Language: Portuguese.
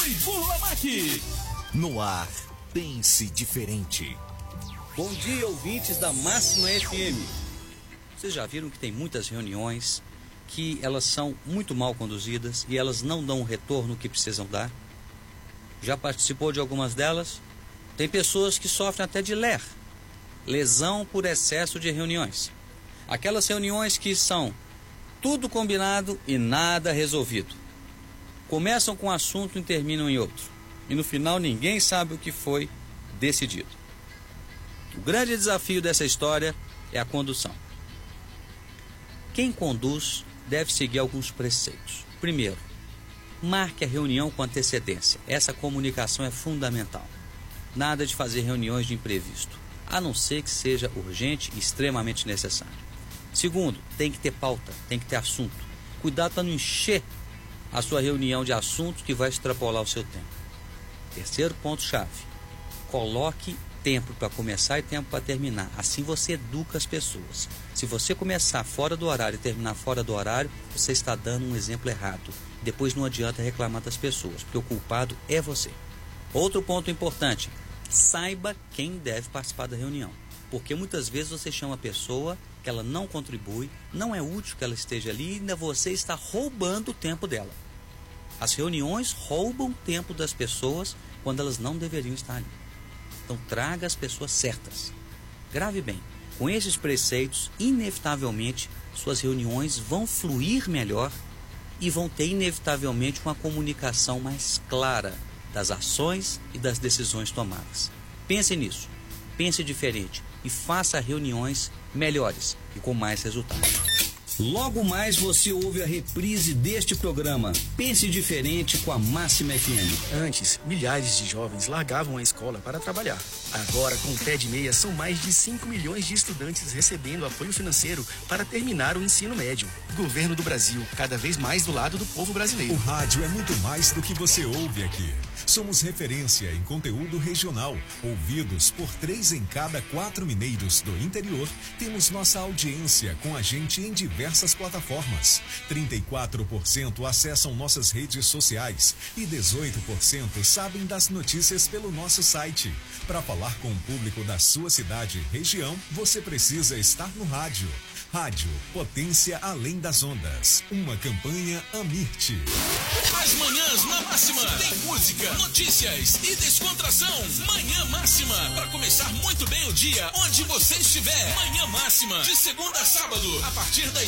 Rui Burlamac. No ar, pense diferente. Bom dia, ouvintes da Máxima FM. Vocês já viram que tem muitas reuniões que elas são muito mal conduzidas e elas não dão o retorno que precisam dar? Já participou de algumas delas? Tem pessoas que sofrem até de lesão por excesso de reuniões. Aquelas reuniões que são tudo combinado e nada resolvido. Começam com um assunto e terminam em outro. E no final ninguém sabe o que foi decidido. O grande desafio dessa história é a condução. Quem conduz deve seguir alguns preceitos. Primeiro, marque a reunião com antecedência. Essa comunicação é fundamental. Nada de fazer reuniões de imprevisto, a não ser que seja urgente e extremamente necessário. Segundo, tem que ter pauta, tem que ter assunto. Cuidado para não encher a sua reunião de assuntos que vai extrapolar o seu tempo. Terceiro ponto-chave, coloque tempo para começar e tempo para terminar. Assim você educa as pessoas. Se você começar fora do horário e terminar fora do horário, você está dando um exemplo errado. Depois não adianta reclamar das pessoas, porque o culpado é você. Outro ponto importante, saiba quem deve participar da reunião. Porque muitas vezes você chama a pessoa que ela não contribui, não é útil que ela esteja ali e ainda você está roubando o tempo dela. As reuniões roubam o tempo das pessoas quando elas não deveriam estar ali. Então traga as pessoas certas. Grave bem, com esses preceitos, inevitavelmente, suas reuniões vão fluir melhor e vão ter inevitavelmente uma comunicação mais clara das ações e das decisões tomadas. Pense nisso, pense diferente e faça reuniões melhores e com mais resultados. Logo mais você ouve a reprise deste programa. Pense diferente com a Máxima FM. Antes, milhares de jovens largavam a escola para trabalhar. Agora, com o Pé de Meia, são mais de 5 milhões de estudantes recebendo apoio financeiro para terminar o ensino médio. Governo do Brasil, cada vez mais do lado do povo brasileiro. O rádio é muito mais do que você ouve aqui. Somos referência em conteúdo regional. Ouvidos por 3 em cada 4 mineiros do interior, temos nossa audiência com a gente em diversas plataformas. 34% acessam nossas redes sociais e 18% sabem das notícias pelo nosso site. Para falar com o público da sua cidade e região, você precisa estar no rádio. Rádio Potência Além das Ondas. Uma campanha Amirte. As manhãs na Máxima tem música, notícias e descontração. Manhã Máxima, para começar muito bem o dia, onde você estiver. Manhã Máxima, de segunda a sábado, a partir das